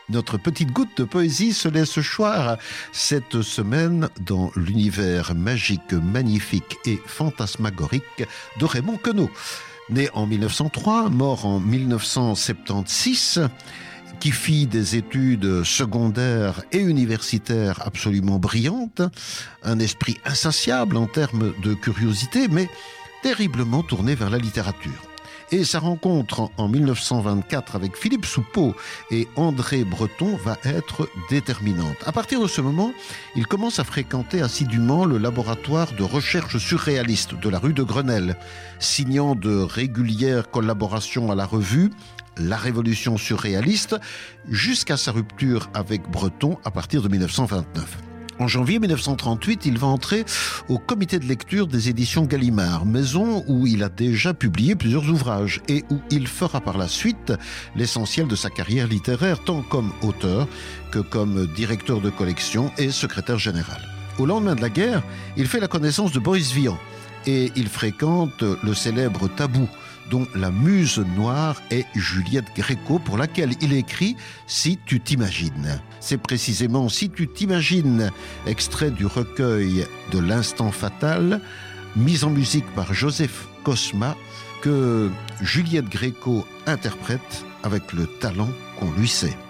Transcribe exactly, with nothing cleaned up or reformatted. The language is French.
Notre petite goutte de poésie se laisse choir cette semaine dans l'univers magique, magnifique et fantasmagorique de Raymond Queneau. Né en mille neuf cent trois, mort en mille neuf cent soixante-seize, qui fit des études secondaires et universitaires absolument brillantes, un esprit insatiable en termes de curiosité, mais terriblement tourné vers la littérature. Et sa rencontre en mille neuf cent vingt-quatre avec Philippe Soupault et André Breton va être déterminante. À partir de ce moment, il commence à fréquenter assidûment le laboratoire de recherche surréaliste de la rue de Grenelle, signant de régulières collaborations à la revue La Révolution surréaliste, jusqu'à sa rupture avec Breton à partir de mille neuf cent vingt-neuf. En janvier mille neuf cent trente-huit, il va entrer au comité de lecture des éditions Gallimard, maison où il a déjà publié plusieurs ouvrages et où il fera par la suite l'essentiel de sa carrière littéraire, tant comme auteur que comme directeur de collection et secrétaire général. Au lendemain de la guerre, il fait la connaissance de Boris Vian et il fréquente le célèbre Tabou, dont la muse noire est Juliette Gréco, pour laquelle il écrit « Si tu t'imagines ». C'est précisément « Si tu t'imagines », extrait du recueil de l'Instant fatal, mis en musique par Joseph Cosma, que Juliette Gréco interprète avec le talent qu'on lui sait.